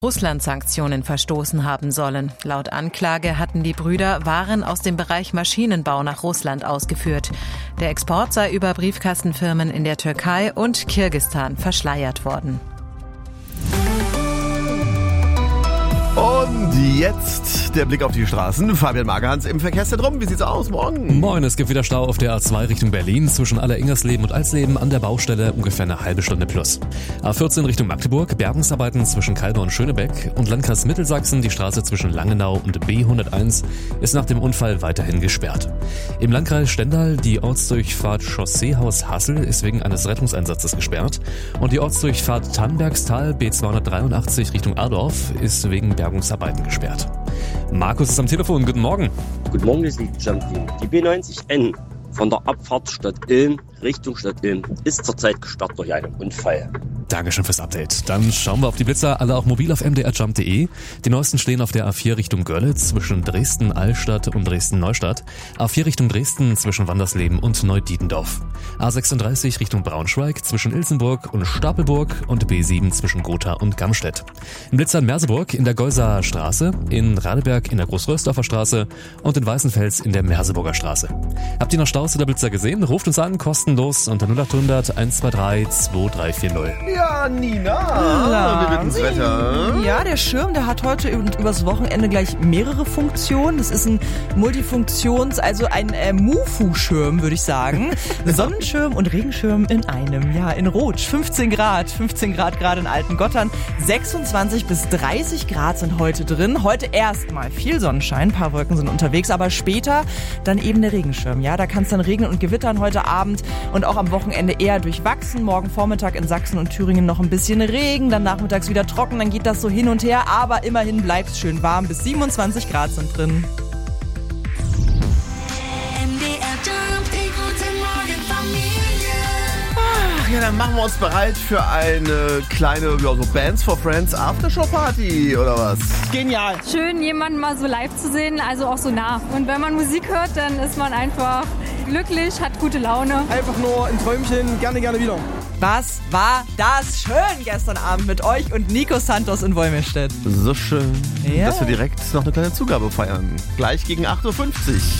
Russland-Sanktionen verstoßen haben sollen. Laut Anklage hatten die Brüder Waren aus dem Bereich Maschinenbau nach Russland ausgeführt. Der Export sei über Briefkastenfirmen in der Türkei und Kirgisistan verschleiert worden. Und jetzt der Blick auf die Straßen. Fabian Magerhans im Verkehrszentrum. Wie sieht's aus? Morgen. Moin, es gibt wieder Stau auf der A2 Richtung Berlin zwischen Aller-Ingersleben und Alsleben an der Baustelle ungefähr eine halbe Stunde plus. A14 Richtung Magdeburg, Bergungsarbeiten zwischen Calbe und Schönebeck und Landkreis Mittelsachsen, die Straße zwischen Langenau und B101 ist nach dem Unfall weiterhin gesperrt. Im Landkreis Stendal die Ortsdurchfahrt Chausseehaus-Hassel ist wegen eines Rettungseinsatzes gesperrt und die Ortsdurchfahrt Tannbergstal B283 Richtung Adorf ist wegen Bergungsarbeiten gesperrt. Markus ist am Telefon. Guten Morgen. Guten Morgen, das liegt Jumpy. Die B90N von der Abfahrt Stadt Ilm Richtung Stadt Ilm ist zurzeit gesperrt durch einen Unfall. Dankeschön fürs Update. Dann schauen wir auf die Blitzer, alle auch mobil auf mdrjump.de. Die neuesten stehen auf der A4 Richtung Görlitz zwischen Dresden-Altstadt und Dresden-Neustadt. A4 Richtung Dresden zwischen Wandersleben und Neudietendorf. A36 Richtung Braunschweig zwischen Ilsenburg und Stapelburg und B7 zwischen Gotha und Gamstedt. Im Blitzer in Merseburg in der Geuser Straße, in Radeberg in der Großrösdorfer Straße und in Weißenfels in der Merseburger Straße. Habt ihr noch Staus oder Blitzer gesehen? Ruft uns an, kostenlos unter 0800 123 2340. Ja, Nina. Wie wird das Wetter? Ja, der Schirm, der hat heute und übers Wochenende gleich mehrere Funktionen. Das ist ein also ein Mufu-Schirm, würde ich sagen. Sonnenschirm und Regenschirm in einem. Ja, in Rotsch 15 Grad gerade in Altengottern. 26 bis 30 Grad sind heute drin. Heute erstmal viel Sonnenschein, ein paar Wolken sind unterwegs, aber später dann eben der Regenschirm. Ja, da kann es dann regnen und gewittern heute Abend und auch am Wochenende eher durchwachsen. Morgen Vormittag in Sachsen und Thüringen noch ein bisschen Regen, dann nachmittags wieder trocken, dann geht das so hin und her, aber immerhin bleibt es schön warm, bis 27 Grad sind drin. Ach ja, dann machen wir uns bereit für eine kleine, so Bands for Friends Aftershow-Party, oder was? Genial. Schön, jemanden mal so live zu sehen, also auch so nah. Und wenn man Musik hört, dann ist man einfach glücklich, hat gute Laune. Einfach nur ein Träumchen, gerne wieder. Was war das schön gestern Abend mit euch und Nico Santos in Wolmirstedt. So schön, ja, dass wir direkt noch eine kleine Zugabe feiern. Gleich gegen 8.50 Uhr.